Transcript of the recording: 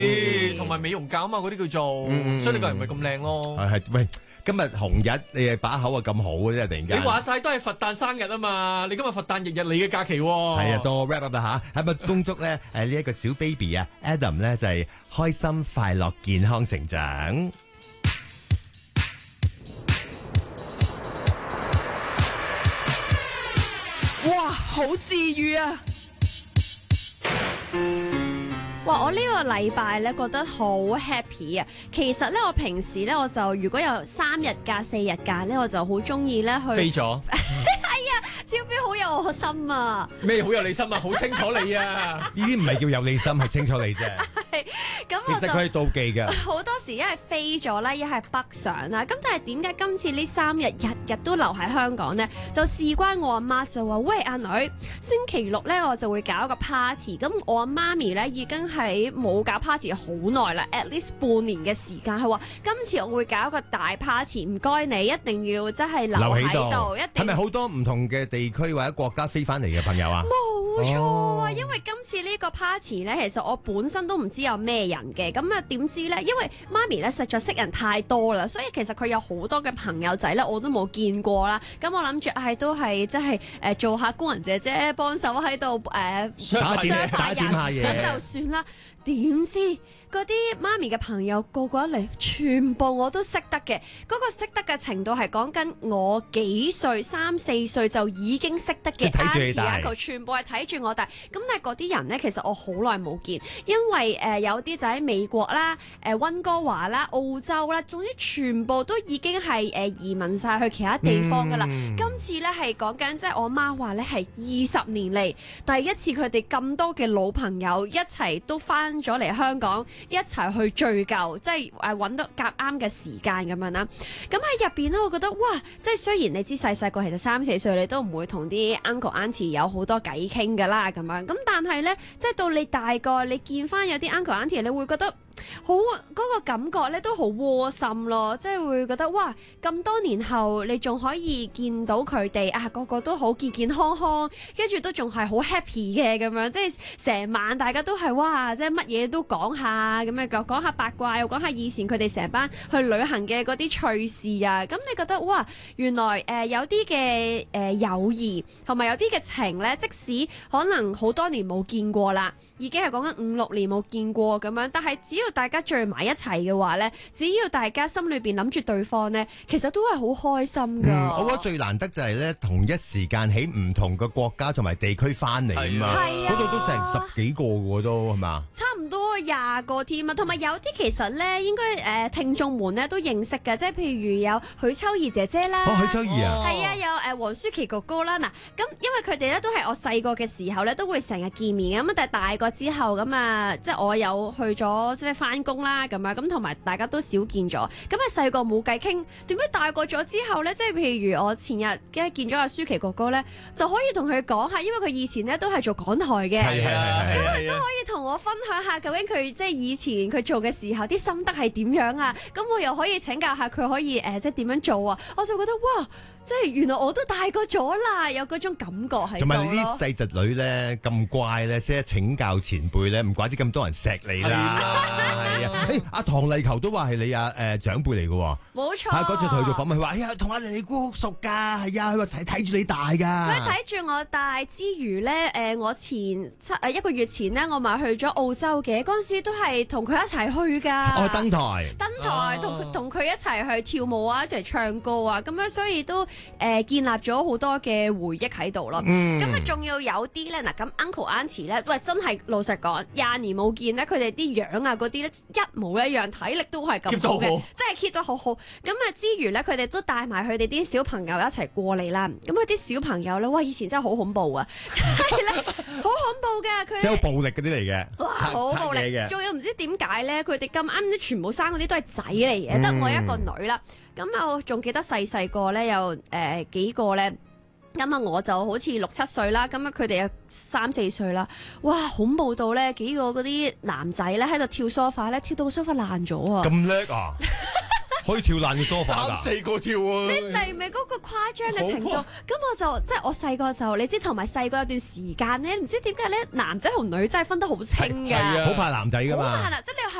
同埋美容覺啊嘛，嗰啲叫做，所以你個人咪咁靚咯。 喂，今日紅日你係把口啊咁好嘅啫，突然間。 你話晒都係佛誕生日啊嘛，你今日佛誕日你嘅假期喎。 係啊，多 wrap up 啦嚇，係咪恭祝咧呢一個小 baby 啊 Adam 咧就係開心快樂健康成長。 哇，好治癒啊！哇！我呢個禮拜咧覺得好 happy 啊！其實咧我平時咧我就如果有3日假4日假咧，我就好中意咧去飛咗。 超標好有我心啊！ 咩好有你心啊？好清楚你啊！ 呢啲唔係叫有你心，係清楚你啫。 咁其實佢係妒忌嘅。 好多時一係飛咗啦，一係北上啦。咁但係點解今次呢3日日日都留喺香港呢？就事關我阿媽就話：喂，阿女，星期六咧我就會搞一個 party。咁我阿媽咪咧已經係冇搞 party 好耐啦，at least 半年嘅時間。佢話今次我會搞一個大 party， 唔該你一定要真係留喺度。 係咪好多唔同嘅地區或者國家飛翻嚟嘅朋友啊？ 冇錯啊，因為今次呢個 party 咧，其實我本身都唔知有咩人嘅，咁啊點知咧？因為媽咪咧實在識人太多啦，所以其實佢有好多嘅朋友仔咧，我都冇見過啦。咁我諗住都係即係做下工人姐姐，幫手喺度打點下嘢， 咁就算啦。點知嗰啲媽咪嘅朋友個個一嚟，全部我都識得嘅。嗰個識得嘅程度係講緊我幾歲3、4歲就已經識得嘅 uncle， 全部係睇住我大。咁但係嗰啲人呢，其實我好耐冇見，因為有啲就喺美國啦、溫哥華啦、澳洲啦，總之全部都已經係移民晒去其他地方㗎啦。今次呢係講緊即係我媽話呢係20年嚟第一次佢哋咁多嘅老朋友一齊都翻咗嚟香港一齊去聚舊，即係揾到夾啱嘅時間咁樣啦。咁喺入邊咧，我覺得哇，即係雖然你知細細個其實3、4歲你都唔會同啲 uncle auntie 有好多偈傾噶啦咁樣，咁但係咧，即係到你大個，你見翻有啲 uncle auntie，你會覺得好嗰個感覺咧都好窩心咯，即係會覺得哇，咁多年後你仲可以見到佢哋啊，個個都好健健康康，跟住都仲係好 happy 嘅咁樣，即係成晚大家都係哇，即係乜嘢都講下咁樣講下八卦，又講下以前佢哋成班去旅行嘅嗰啲趣事啊，咁你覺得哇，原來有啲嘅友誼同埋有啲嘅情咧，即使可能好多年冇見過啦，已經係講緊5、6年冇見過咁樣，但係只要大家聚埋一齊嘅話呢，只要大家心裏邊諗住對方呢，其實都係好開心噶。 我覺得最難得就係呢，同一時間喺唔同嘅國家同埋地區翻嚟啊嘛，嗰度都成10幾個喎都係嘛？ 差唔多20個添啊，同埋有啲其實呢，應該聽眾們呢都認識嘅，即係譬如有許秋怡姐姐啦， 許秋怡啊， 係啊，有黃舒琪哥哥啦。嗱，咁因為佢哋咧都係我細個嘅時候咧都會成日見面咁，但係大個之後咁啊，即係我有去咗即係翻工啦咁樣，咁同埋大家都少見咗，咁啊細個冇計傾，點解大個咗之後咧，即係譬如我前日見咗阿舒琪哥哥咧，就可以同佢講下，因為佢以前咧都係做港台嘅，咁佢都可以同我分享下究竟佢即係以前佢做嘅時候啲心得係點樣啊，咁我又可以請教下佢可以即係點樣做啊，我就覺得哇！即係原來我都大個咗啦，有嗰種感覺係。同埋你啲細侄女咧咁乖咧，識得請教前輩咧，唔怪之咁多人錫你啦。係啊，阿唐麗球都話係你長輩嚟嘅喎。 冇錯。 嗰次同佢做訪問，佢話：哎呀，同阿妮姑好熟㗎，係啊，佢話睇住你大㗎。 佢睇住我大之餘咧，我1個月前咧，我咪去咗澳洲嘅，嗰陣時都係同佢一齊去㗎。 哦，登台同佢一齊去跳舞啊，一齊唱歌啊，咁樣所以都。建立咗好多嘅回憶喺度咯，咁啊仲要有啲咧嗱，咁 Uncle Auntie 咧，喂真係老實講，20年冇見咧，佢哋啲樣啊嗰啲咧一模一樣，體力都係咁好嘅，真係 keep 得好好。咁啊之餘咧，佢哋都帶埋佢哋啲小朋友一齊過嚟啦。咁佢啲小朋友咧，哇以前真係好恐怖啊，真係咧好恐怖㗎，佢即係好暴力嗰啲嚟嘅， 哇好暴力嘅，仲要唔知點解咧，佢哋咁啱啲全部生嗰啲都係仔嚟嘅，得我一個女啦。咁我仲記得細個咧，有幾個咧，咁啊我就好似6、7歲啦，咁啊佢哋有3、4歲啦，哇恐怖到咧幾個嗰啲男仔咧喺度跳梳化咧，跳到個梳化爛咗啊！ 咁叻啊！ 可以跳爛個 sofa 㗎。 3-4個跳啊！ 你明唔明嗰個誇張嘅程度？咁我就即係我細個就你知，同埋細個有段時間咧，唔知點解咧，男仔同女仔係分得好清㗎。 係啊好怕男仔㗎嘛。 好怕啦！即係你